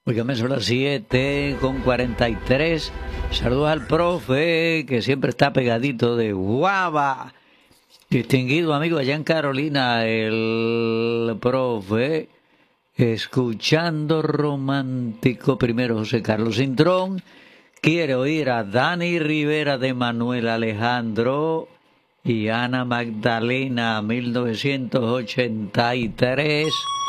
Óigame, son las 7:43. Saludos al profe, que siempre está pegadito de guava. Distinguido amigo allá en Carolina, el profe, escuchando romántico. Primero José Carlos Cintrón. Quiere oír a Dani Rivera de Manuel Alejandro y Ana Magdalena, 1983.